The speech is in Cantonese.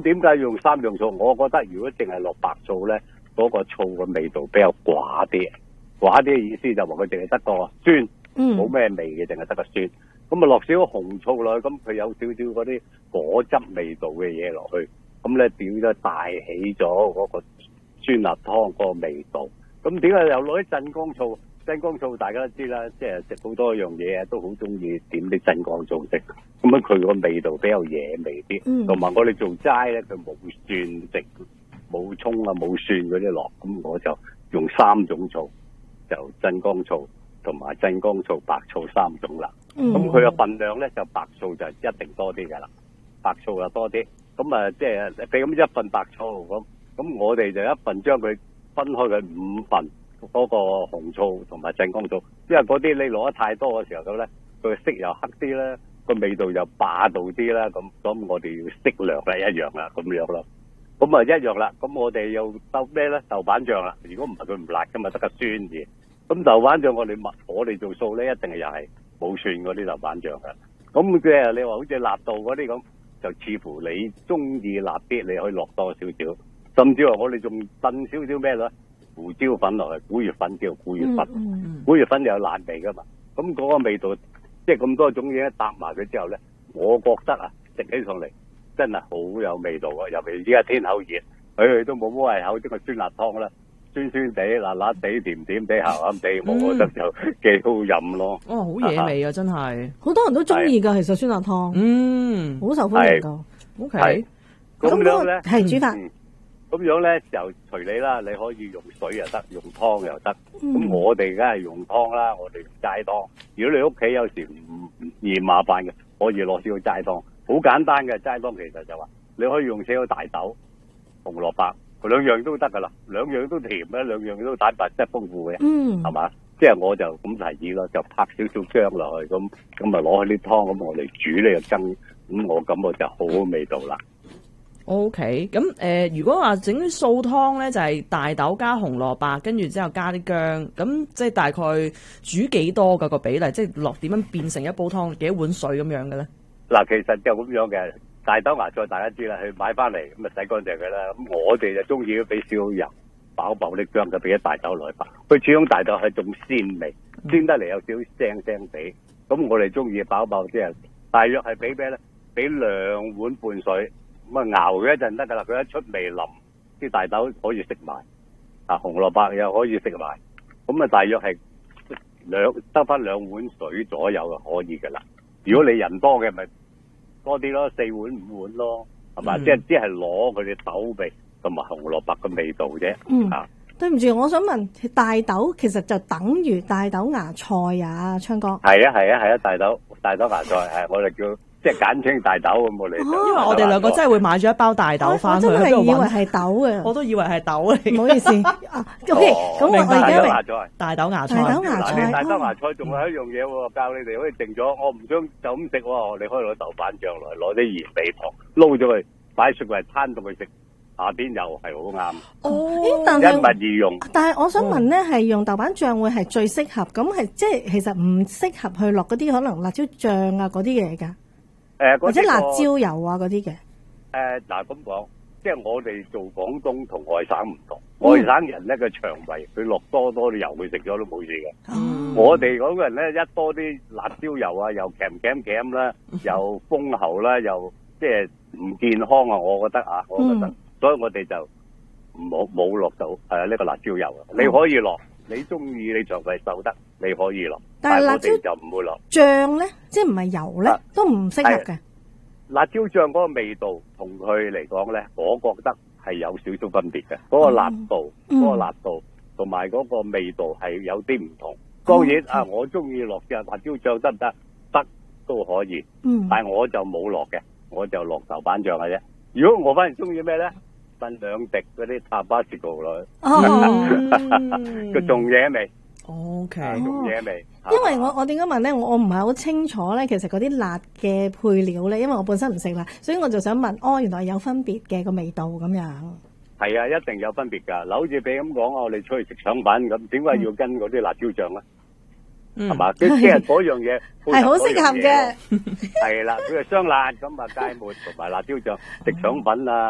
咁點解用三樣醋？我覺得如果淨係落白醋咧，嗰個醋嘅味道比較寡啲。寡啲嘅意思就話佢淨係得個酸，冇咩味嘅，淨係得個酸。咁啊落少少紅醋落去，咁佢有少少嗰啲果汁味道嘅嘢落去，咁咧點咗帶起咗嗰個酸辣湯嗰個味道。咁點解又攞啲鎮江醋？鎮江醋大家都知啦，即係食好多樣嘢都好中意點啲鎮江醋食。咁樣佢個味道比較野味啲，同埋我哋做齋咧，佢冇蒜食，冇葱啊，冇蒜嗰啲落。咁我就用3種醋，就鎮江醋同埋鎮江醋、白醋3種啦。咁佢嘅份量咧就白醋就一定多啲噶啦，白醋就多啲。咁啊，即係俾咁一份白醋咁我哋就一份將佢分開佢5份。嗰個紅醋同埋鎮江醋，因為嗰啲你攞得太多嘅時候咧，佢色又黑啲啦，個味道又霸道啲啦，咁我哋要適量啦，一樣啦，咁樣咯。咁啊一樣啦，咁我哋又豆咩咧？豆瓣醬啦。如果唔係佢唔辣噶嘛，得個酸嘢。咁豆瓣醬我哋做數咧，一定係又係冇蒜嗰啲豆瓣醬嘅。咁即係你話好似辣度嗰啲咁，就似乎你中意辣啲，你可以落多少少，甚至話我哋仲燉少少咩咧？胡椒粉落去，古月粉叫古月粉，古月粉又有辣味噶嘛，咁嗰個味道，即係咁多種嘢搭埋佢之後咧，我覺得啊，食起上嚟真係好有味道啊！尤其依家天口熱，佢都冇乜胃口，即係酸辣湯啦，酸酸地、辣辣地、甜甜地、鹹鹹地，我覺得就幾好飲咯。 哦，好野味啊，真係， 好多人都中意噶，其實酸辣湯，好受歡迎噶。 OK， 咁樣咧係煮法。 咁樣咧就隨你啦，你可以用水又得，用湯又得。咁我哋梗係用湯啦，我哋用齋湯。如果你屋企有時唔嫌麻煩嘅，可以落少少齋湯，好簡單嘅齋湯。其實就話你可以用少少大豆、紅蘿蔔，兩樣都得噶啦，兩樣都甜咧，兩樣都蛋白質豐富嘅，係嘛？即係我就咁提議咯，就拍少少薑落去，咁啊攞去啲湯，咁我哋煮呢個羹，咁我感覺就好好味道啦。 OK，咁如果話整啲素湯咧，就係大豆加紅蘿蔔，跟住之後加啲薑，咁即係大概煮幾多個比例？即係落點樣變成一煲湯，幾多碗水咁樣嘅咧？嗱， 其實就咁樣嘅，大豆芽菜大家知啦，去買翻嚟咁啊洗乾淨佢啦。咁我哋就中意俾少少油，爆爆啲薑就俾啲大豆來白。佢始終大豆係種鮮味，鮮得嚟有少少腥腥地。咁我哋中意爆爆即係大約係俾咩咧？俾2碗半水。咁啊熬佢一陣得噶啦，佢一出味淋，啲大豆可以食埋，啊紅蘿蔔又可以食埋，咁啊大約係得翻2碗水左右就可以噶啦。如果你人多嘅咪多啲咯，4碗5碗咯，係嘛？即係攞佢哋豆味同埋紅蘿蔔嘅味道啫。 對唔住，我想問大豆其實就等於大豆芽菜啊，昌哥。 係啊，大豆芽菜係我哋叫。即係簡稱大豆咁我哋，因為我哋兩個真係會買咗一包大豆翻去， 我真係以為係豆嘅， 我都以為係豆嚟。 唔好意思，OK，咁我而家明大豆芽菜。 大豆芽菜， 大豆芽菜仲有一樣嘢喎，教你哋可以定咗，我唔想就咁食喎，你可以攞豆瓣醬來，攞啲鹽味糖撈咗佢，擺雪櫃攤到佢食，夏天又係好啱。 但係一物二用。 但係我想問咧，係用豆瓣醬會係最適合，咁係即係其實唔適合去落嗰啲可能辣椒醬啊嗰啲嘢㗎。或者辣椒油啊嗰啲嘅。 嗱咁講，即係我哋做廣東同外省唔同，外省人咧個腸胃佢落多啲油，佢食咗都冇事嘅。我哋嗰個人咧一多啲辣椒油啊，又鉗啦，又封喉啦，又即係唔健康啊！我覺得，所以我哋就冇落到呢個辣椒油啊。你可以落，你中意你腸胃受得，你可以落。但係我哋就唔會落醬咧，即係唔係油咧，都唔適合嘅。 辣椒醬嗰個味道同佢嚟講咧，我覺得係有少少分別嘅。嗰個辣度同埋嗰個味道係有啲唔同。當然我中意落嘅辣椒醬得唔得？得都可以。但係我就冇落嘅，我就落豆瓣醬嘅啫。如果我反而中意咩咧？分2滴嗰啲塔巴士告落去，佢仲惹味。 OK， 仲惹味。 因為我點解問咧？我唔係好清楚咧。其實嗰啲辣嘅配料咧，因為我本身唔食辣，所以我就想問，原來有分別嘅個味道咁樣。 係啊，一定有分別㗎。嗱，好似譬如咁講，我哋出去食腸粉咁，點解要跟嗰啲辣椒醬咧？係嘛？即係嗰樣嘢係好適合嘅。 係啦，佢係雙辣咁啊，芥末同埋辣椒醬食腸粉啊。